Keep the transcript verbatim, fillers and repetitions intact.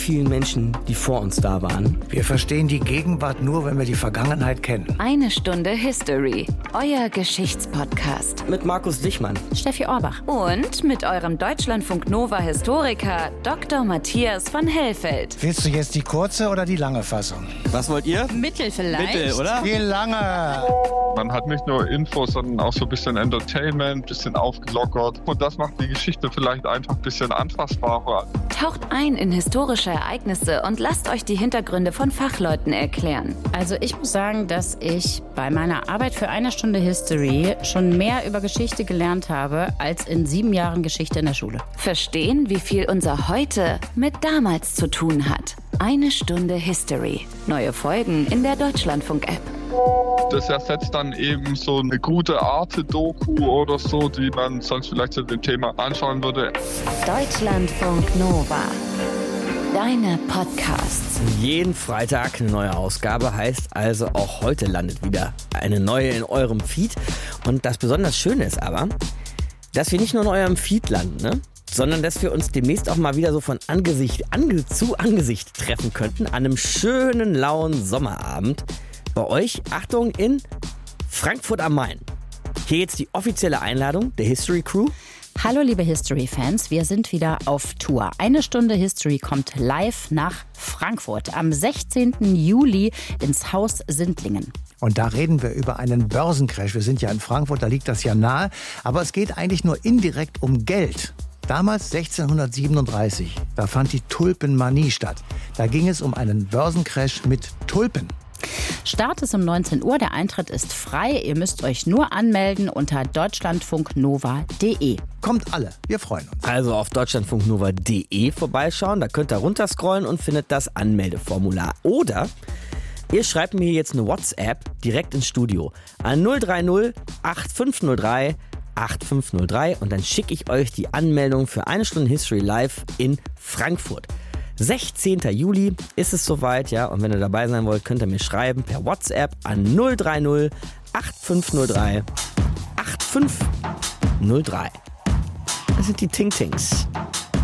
vielen Menschen, die vor uns da waren. Wir verstehen die Gegenwart nur, wenn wir die Vergangenheit kennen. Eine Stunde History, euer Geschichtspodcast. Mit Markus Dichmann, Steffi Orbach und mit eurem Deutschlandfunk Nova Historiker Doktor Matthias von Hellfeld. Willst du jetzt die kurze oder die lange Fassung? Was wollt ihr? Mittel vielleicht. Mittel, oder? Die lange! Man hat nicht nur Infos, sondern auch so ein bisschen Entertainment, ein bisschen aufgelockert. Und das macht die Geschichte vielleicht einfach ein bisschen anfassbarer. Taucht ein in historische Ereignisse und lasst euch die Hintergründe von Fachleuten erklären. Also ich muss sagen, dass ich bei meiner Arbeit für eine Stunde History schon mehr über Geschichte gelernt habe, als in sieben Jahren Geschichte in der Schule. Verstehen, wie viel unser Heute mit damals zu tun hat. Eine Stunde History. Neue Folgen in der Deutschlandfunk-App. Das ersetzt dann eben so eine gute Arte-Doku oder so, die man sonst vielleicht zu dem Thema anschauen würde. Deutschlandfunk Nova. Deine Podcasts. Jeden Freitag eine neue Ausgabe, heißt also auch heute landet wieder eine neue in eurem Feed. Und das besonders Schöne ist aber, dass wir nicht nur in eurem Feed landen, ne? sondern dass wir uns demnächst auch mal wieder so von Angesicht ange, zu Angesicht treffen könnten an einem schönen, lauen Sommerabend. Bei euch, Achtung, in Frankfurt am Main. Hier jetzt die offizielle Einladung der History Crew. Hallo liebe History-Fans, wir sind wieder auf Tour. Eine Stunde History kommt live nach Frankfurt am sechzehnten Juli ins Haus Sindlingen. Und da reden wir über einen Börsencrash. Wir sind ja in Frankfurt, da liegt das ja nahe. Aber es geht eigentlich nur indirekt um Geld. Damals sechzehnhundertsiebenunddreißig, da fand die Tulpenmanie statt. Da ging es um einen Börsencrash mit Tulpen. Start ist um neunzehn Uhr, der Eintritt ist frei. Ihr müsst euch nur anmelden unter deutschlandfunknova punkt de. Kommt alle, wir freuen uns. Also auf deutschlandfunknova punkt de vorbeischauen, da könnt ihr runterscrollen und findet das Anmeldeformular. Oder ihr schreibt mir jetzt eine WhatsApp direkt ins Studio an null drei null acht fünf null drei acht fünf null drei und dann schicke ich euch die Anmeldung für eine Stunde History live in Frankfurt. sechzehnten Juli ist es soweit, ja, und wenn ihr dabei sein wollt, könnt ihr mir schreiben per WhatsApp an null drei null acht fünf null drei acht fünf null drei. Das sind die Ting Tings.